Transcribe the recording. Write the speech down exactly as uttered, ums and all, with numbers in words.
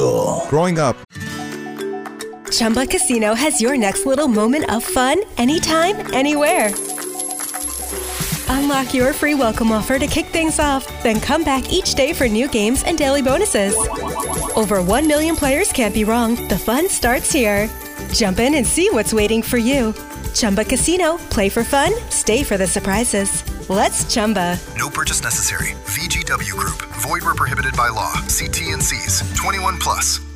Jungle. Growing up, Chumba Casino has your next little moment of fun anytime, anywhere. Unlock your free welcome offer to kick things off, then come back each day for new games and daily bonuses. Over one million players can't be wrong. The fun starts here. Jump in and see what's waiting for you. Chumba Casino. Play for fun. Stay for the surprises. Let's Chumba. No purchase necessary. V G W Group. Void where prohibited by law. See T and C's. twenty-one plus.